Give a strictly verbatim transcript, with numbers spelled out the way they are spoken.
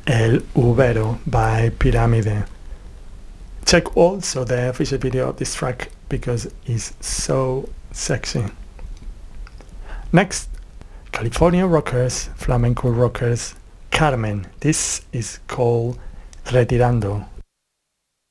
El Ubero by Pyramide. Check also the official video of this track because it's so sexy. Next, California rockers, flamenco rockers, Carmen. This is called Retirando.